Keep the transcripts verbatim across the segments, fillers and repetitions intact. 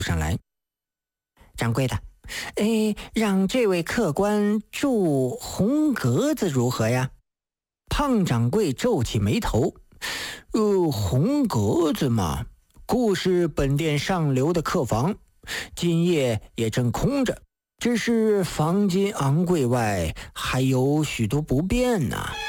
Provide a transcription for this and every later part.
上来。掌柜的，哎，让这位客官住红格子如何呀？胖掌柜皱起眉头，呃，红格子嘛，故是本店上流的客房，今夜也正空着，只是房金昂贵外，还有许多不便呢、啊。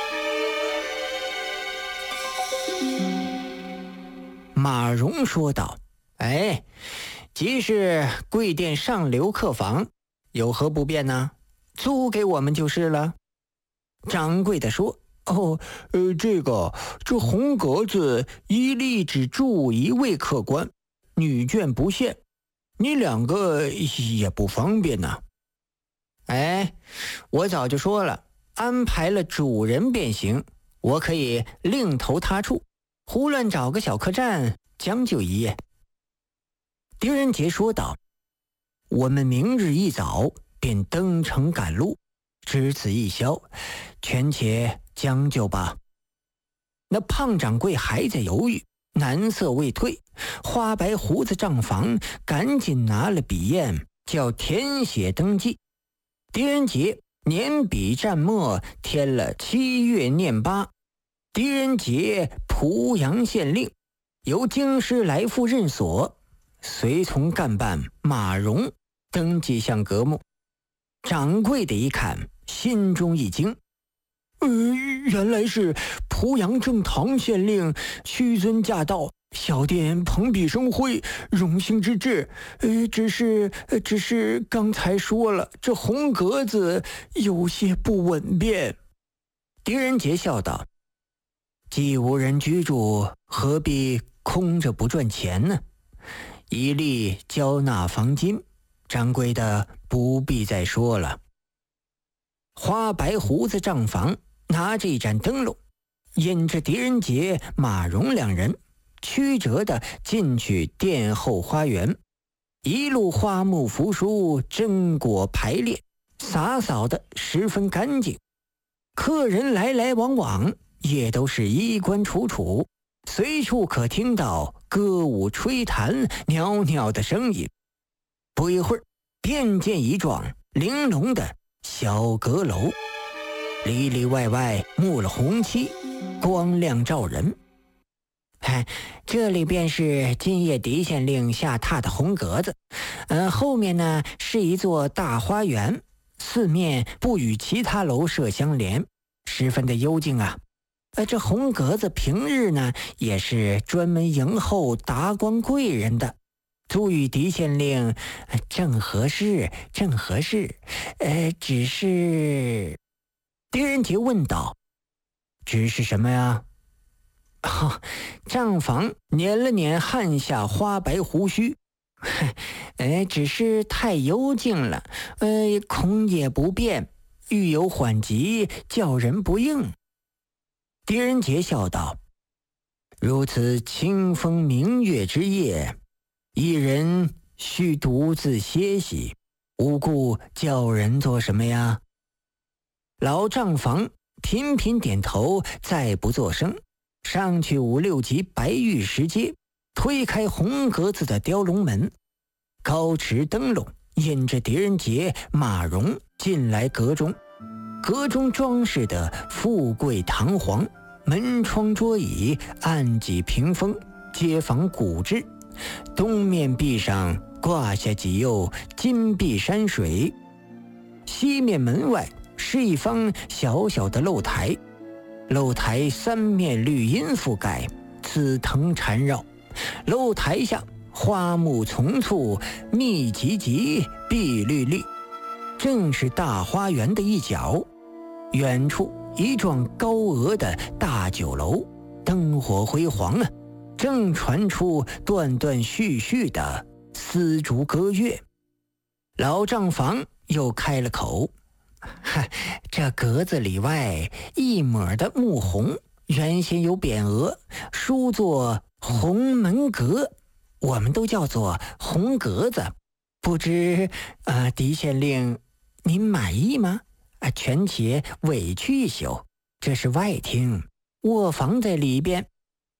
马荣说道：“哎，即是贵店上流客房，有何不便呢？租给我们就是了。”掌柜的说：“哦，呃，这个这红格子一例只住一位客官，女眷不限，你两个也不方便呢、啊。”哎，我早就说了，安排了主人便行，我可以另投他处，胡乱找个小客栈将就一夜。狄仁杰说道：“我们明日一早便登城赶路，只此一宵，权且将就吧。”那胖掌柜还在犹豫，难色未退，花白胡子账房赶紧拿了笔砚，叫填写登记。狄仁杰年笔蘸墨填了七月念八，狄仁杰濮阳县令，由京师来复任所，随从干办马荣登记项格目。掌柜的一看，心中一惊，呃，原来是濮阳正堂县令屈尊驾到，小店蓬荜生辉，荣幸之至。呃，只是只是刚才说了，这红格子有些不稳便。狄仁杰笑道：“既无人居住，何必空着不赚钱呢？一律交纳房金，掌柜的不必再说了。”花白胡子账房拿着一盏灯笼，引着狄仁杰、马荣两人曲折地进去殿后花园，一路花木扶疏，榛果排列，洒扫的十分干净。客人来来往往，也都是衣冠楚楚，随处可听到歌舞吹弹、袅袅的声音。不一会儿，便见一幢玲珑的小阁楼，里里外外幕了红漆，光亮照人。哎，这里便是今夜狄县令下榻的红格子，呃，后面呢是一座大花园，四面不与其他楼舍相连，十分的幽静啊。呃，这红格子平日呢也是专门迎候达官贵人的，租与狄县令、呃、正合适，正合适。呃，只是……狄仁杰问道：“只是什么呀？”哦，账房捻了捻汗下花白胡须，呃，只是太幽静了，呃，恐也不便，欲有缓急，叫人不应。狄仁杰笑道：“如此清风明月之夜，一人须独自歇息，无故叫人做什么呀？”老账房频频点头，再不作声，上去五六级白玉石阶，推开红格子的雕龙门，高持灯笼，引着狄仁杰、马荣进来阁中。阁中装饰的富贵堂皇，门窗桌椅、案几屏风皆仿古制，东面壁上挂下几釉金碧山水，西面门外是一方小小的露台，露台三面绿荫覆盖，紫藤缠绕，露台下花木丛簇，密集集，碧绿绿，正是大花园的一角。远处一幢高额的大酒楼，灯火辉煌啊，正传出断断续续的丝竹歌乐。老账房又开了口：“哈，这格子里外一抹的木红，原先有匾额，书作红门阁，我们都叫做红格子。不知呃，狄县令您满意吗？啊，权且委屈一宿，这是外厅，卧房在里边。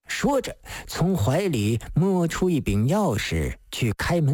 说着，从怀里摸出一柄钥匙去开门。